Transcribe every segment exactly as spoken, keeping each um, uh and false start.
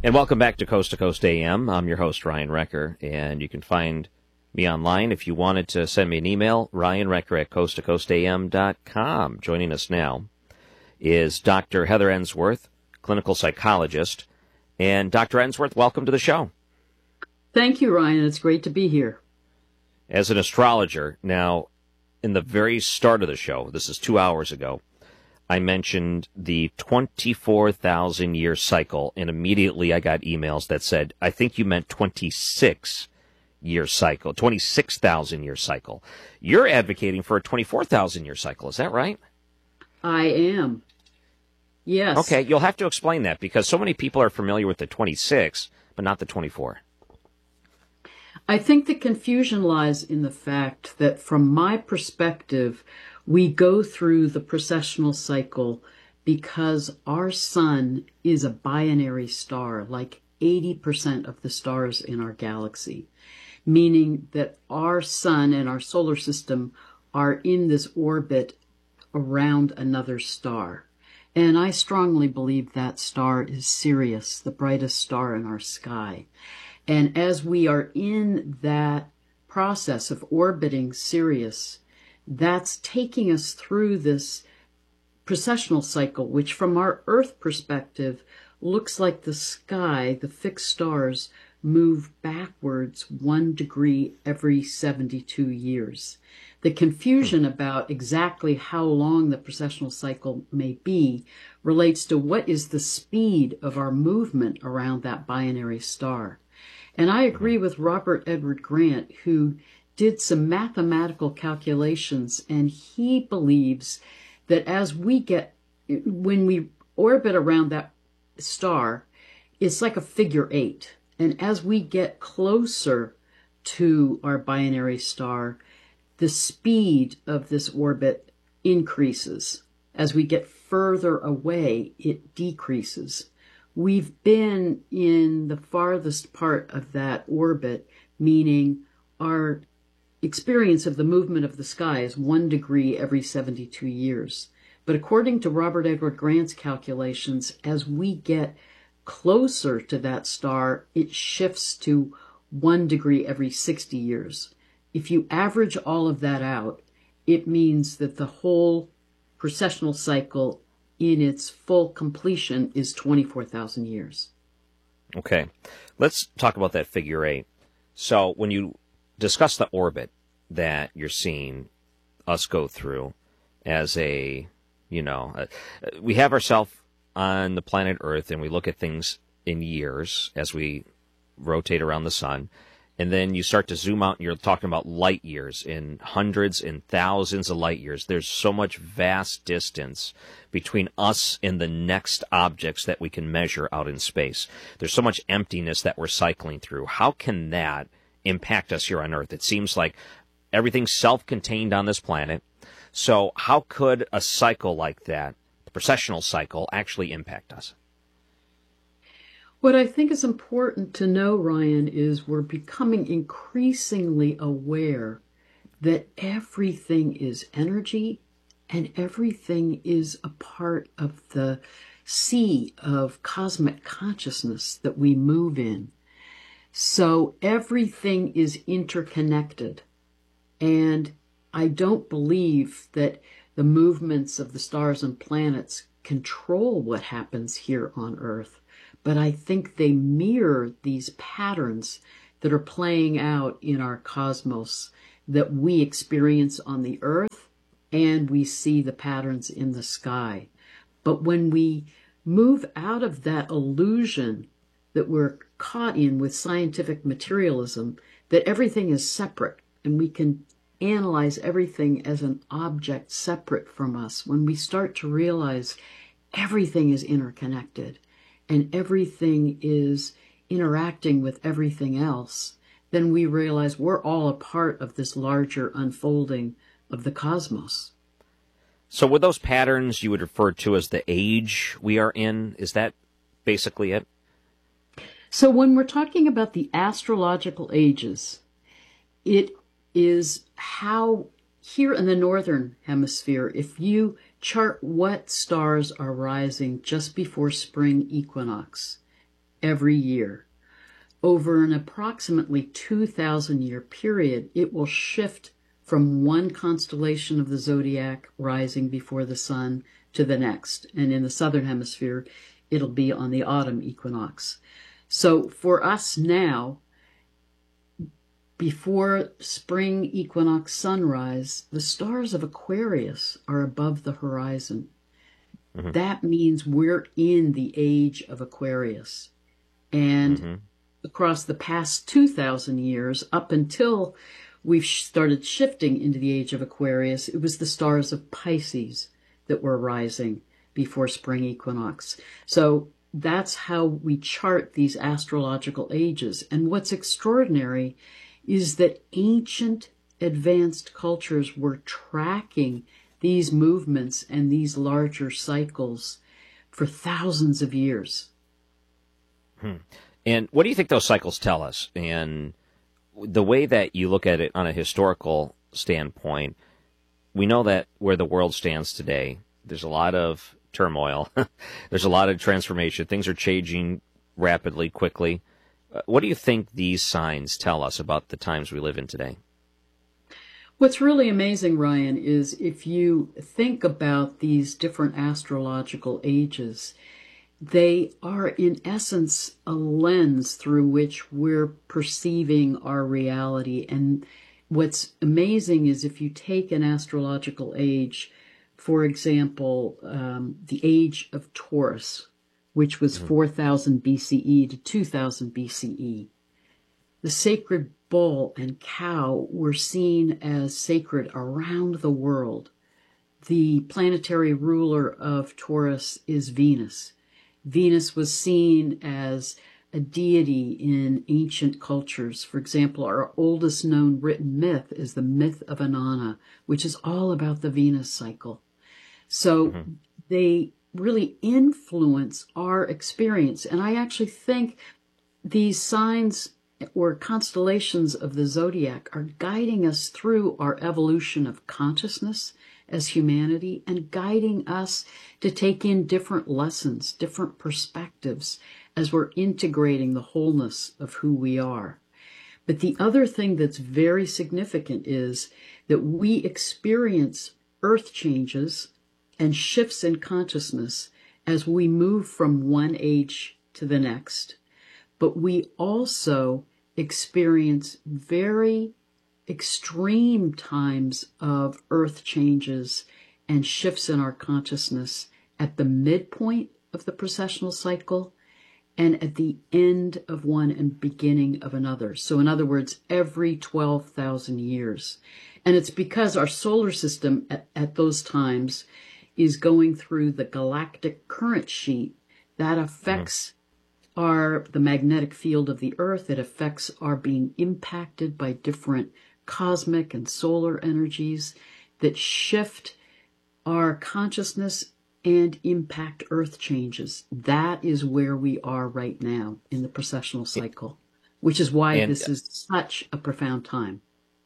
And welcome back to Coast to Coast A M. I'm your host, Ryan Recker, and you can find me online if you wanted to send me an email, ryan recker at coast to coast a m dot com. Joining us now is Doctor Heather Ensworth, clinical psychologist. And Doctor Ensworth, welcome to the show. Thank you, Ryan. It's great to be here. As an astrologer, now, in the very start of the show, this is two hours ago, I mentioned the twenty-four thousand year cycle, and immediately I got emails that said, I think you meant twenty-six year cycle, twenty-six thousand year cycle. You're advocating for a twenty-four thousand year cycle, is that right? I am. Yes. Okay, you'll have to explain that because so many people are familiar with the twenty-six, but not the twenty-four. I think the confusion lies in the fact that from my perspective, we go through the precessional cycle because our sun is a binary star, like eighty percent of the stars in our galaxy, meaning that our sun and our solar system are in this orbit around another star. And I strongly believe that star is Sirius, the brightest star in our sky. And as we are in that process of orbiting Sirius, that's taking us through this precessional cycle, which from our Earth perspective looks like the sky, the fixed stars, move backwards one degree every seventy-two years. The confusion about exactly how long the precessional cycle may be relates to what is the speed of our movement around that binary star. And I agree with Robert Edward Grant, who did some mathematical calculations, and he believes that as we get, when we orbit around that star, it's like a figure eight. And as we get closer to our binary star, the speed of this orbit increases. As we get further away, it decreases. We've been in the farthest part of that orbit, meaning our experience of the movement of the sky is one degree every seventy-two years. But according to Robert Edward Grant's calculations, as we get closer to that star, it shifts to one degree every sixty years. If you average all of that out, it means that the whole precessional cycle in its full completion is twenty-four thousand years. Okay, let's talk about that figure eight. So when you discuss the orbit that you're seeing us go through as a, you know, uh, we have ourselves on the planet Earth and we look at things in years as we rotate around the sun. And then you start to zoom out and you're talking about light years in hundreds and thousands of light years. There's so much vast distance between us and the next objects that we can measure out in space. There's so much emptiness that we're cycling through. How can that impact us here on Earth? It seems like everything's self-contained on this planet. So how could a cycle like that, the precessional cycle, actually impact us? What I think is important to know, Ryan, is we're becoming increasingly aware that everything is energy and everything is a part of the sea of cosmic consciousness that we move in. So everything is interconnected. And I don't believe that the movements of the stars and planets control what happens here on Earth. But I think they mirror these patterns that are playing out in our cosmos that we experience on the Earth, and we see the patterns in the sky. But when we move out of that illusion that we're caught in with scientific materialism, that everything is separate and we can analyze everything as an object separate from us, when we start to realize everything is interconnected, and everything is interacting with everything else, then we realize we're all a part of this larger unfolding of the cosmos. So with those patterns you would refer to as the age we are in, is that basically it? So when we're talking about the astrological ages, it is how here in the northern hemisphere, if you chart what stars are rising just before spring equinox, every year. Over an approximately two thousand year period, it will shift from one constellation of the zodiac rising before the sun to the next. And in the southern hemisphere, it'll be on the autumn equinox. So for us now, before spring equinox sunrise, the stars of Aquarius are above the horizon. Mm-hmm. That means we're in the age of Aquarius. And mm-hmm. across the past two thousand years, up until we've started shifting into the age of Aquarius, it was the stars of Pisces that were rising before spring equinox. So that's how we chart these astrological ages. And what's extraordinary is that ancient advanced cultures were tracking these movements and these larger cycles for thousands of years. Hmm. And what do you think those cycles tell us? And the way that you look at it on a historical standpoint, we know that where the world stands today, there's a lot of turmoil. There's a lot of transformation. Things are changing rapidly, quickly. What do you think these signs tell us about the times we live in today? What's really amazing, Ryan, is if you think about these different astrological ages, they are in essence a lens through which we're perceiving our reality. And what's amazing is if you take an astrological age, for example, um, the age of Taurus, which was mm-hmm. four thousand B C E to two thousand B C E. The sacred bull and cow were seen as sacred around the world. The planetary ruler of Taurus is Venus. Venus was seen as a deity in ancient cultures. For example, our oldest known written myth is the myth of Inanna, which is all about the Venus cycle. So mm-hmm. they really influence our experience. And I actually think these signs or constellations of the zodiac are guiding us through our evolution of consciousness as humanity and guiding us to take in different lessons, different perspectives as we're integrating the wholeness of who we are. But the other thing that's very significant is that we experience earth changes and shifts in consciousness as we move from one age to the next. But we also experience very extreme times of earth changes and shifts in our consciousness at the midpoint of the precessional cycle and at the end of one and beginning of another. So in other words, every twelve thousand years. And it's because our solar system at, at those times is going through the galactic current sheet that affects mm-hmm. our the magnetic field of the Earth. It affects our being impacted by different cosmic and solar energies that shift our consciousness and impact Earth changes. That is where we are right now in the precessional cycle, which is why and, this is such a profound time.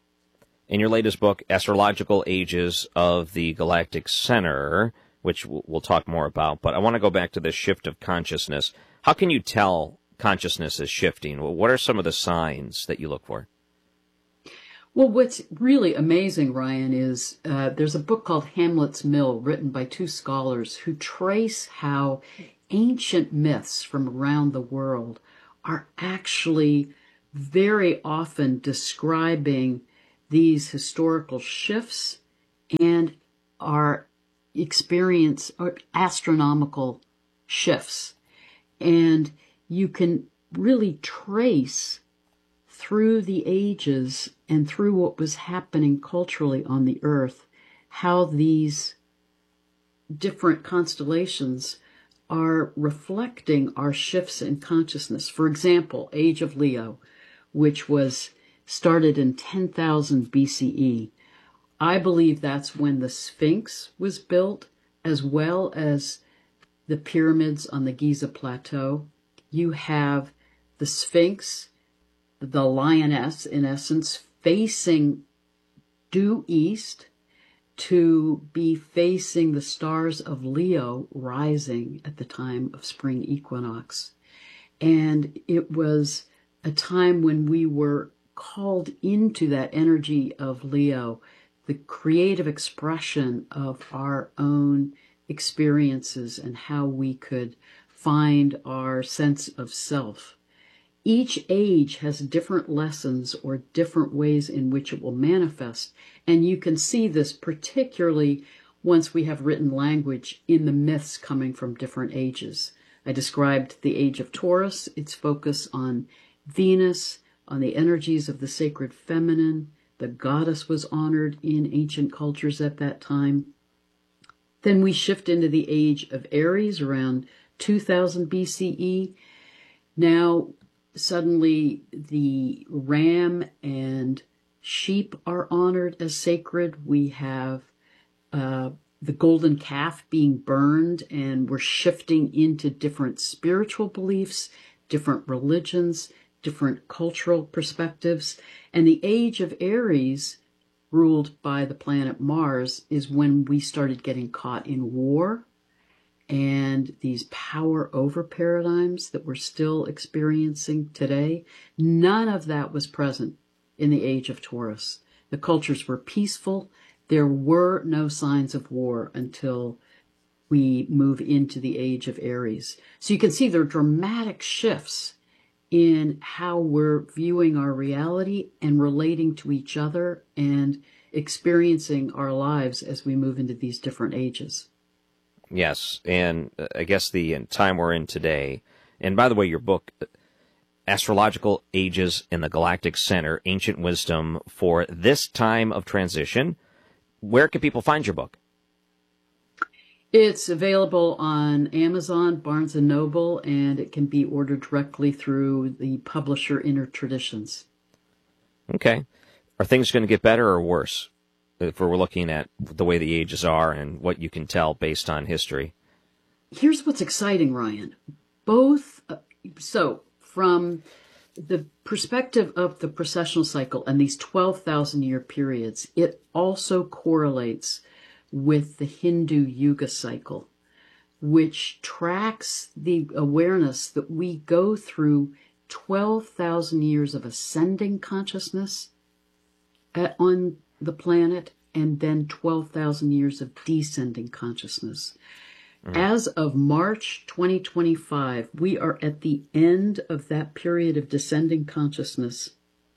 In your latest book, Astrological Ages of the Galactic Center, which we'll talk more about, but I want to go back to this shift of consciousness. How can you tell consciousness is shifting? What are some of the signs that you look for? Well, what's really amazing, Ryan, is uh, there's a book called Hamlet's Mill written by two scholars who trace how ancient myths from around the world are actually very often describing these historical shifts and our experience or astronomical shifts. And you can really trace through the ages and through what was happening culturally on the earth, how these different constellations are reflecting our shifts in consciousness. For example, Age of Leo, which was started in ten thousand B C E. I believe that's when the Sphinx was built, as well as the pyramids on the Giza Plateau. You have the Sphinx, the lioness, in essence, facing due east to be facing the stars of Leo rising at the time of spring equinox. And it was a time when we were called into that energy of Leo, the creative expression of our own experiences and how we could find our sense of self. Each age has different lessons or different ways in which it will manifest. And you can see this particularly once we have written language in the myths coming from different ages. I described the age of Taurus, its focus on Venus, on the energies of the sacred feminine. The goddess was honored in ancient cultures at that time. Then we shift into the age of Aries around two thousand B C E. Now, suddenly the ram and sheep are honored as sacred. We have uh, the golden calf being burned, and we're shifting into different spiritual beliefs, different religions, different cultural perspectives. And the age of Aries, ruled by the planet Mars, is when we started getting caught in war and these power over paradigms that we're still experiencing today. None of that was present in the age of Taurus. The cultures were peaceful. There were no signs of war until we move into the age of Aries. So you can see there are dramatic shifts in how we're viewing our reality and relating to each other and experiencing our lives as we move into these different ages. Yes, and I guess the time we're in today, and by the way, your book, Astrological Ages in the Galactic Center, Ancient Wisdom for This Time of Transition. Where can people find your book? It's available on Amazon, Barnes and Noble, and it can be ordered directly through the publisher Inner Traditions. Okay. Are things going to get better or worse if we're looking at the way the ages are and what you can tell based on history? Here's what's exciting, Ryan. Both, uh, so from the perspective of the precessional cycle and these twelve thousand year periods, it also correlates with the Hindu Yuga cycle, which tracks the awareness that we go through twelve thousand years of ascending consciousness at, on the planet, and then twelve thousand years of descending consciousness. Mm. As of March twenty twenty-five, we are at the end of that period of descending consciousness,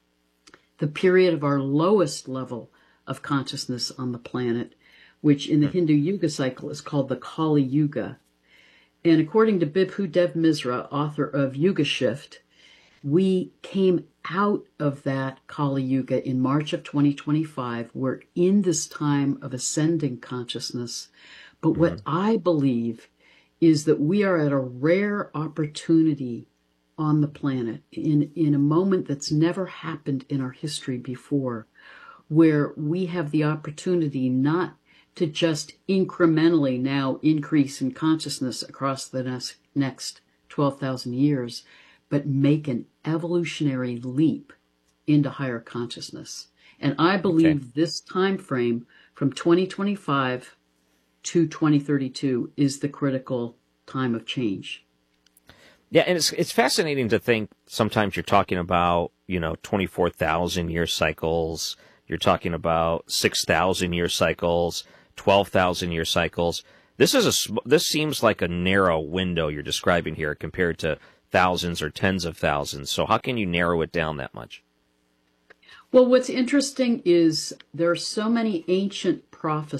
the period of our lowest level of consciousness on the planet, which in the Hindu Yuga cycle is called the Kali Yuga. And according to Bibhu Dev Misra, author of Yuga Shift, we came out of that Kali Yuga in March of twenty twenty-five. We're in this time of ascending consciousness. But what mm-hmm. I believe is that we are at a rare opportunity on the planet in, in a moment that's never happened in our history before, where we have the opportunity not to just incrementally now increase in consciousness across the next, next twelve thousand years, but make an evolutionary leap into higher consciousness. And I believe okay. this time frame from twenty twenty-five to twenty thirty-two is the critical time of change. Yeah, and it's it's fascinating to think sometimes you're talking about, you know, twenty-four thousand year cycles, you're talking about six thousand year cycles, twelve thousand year cycles. This is a this seems like a narrow window you're describing here compared to thousands or tens of thousands. So how can you narrow it down that much? Well, what's interesting is there are so many ancient prophecies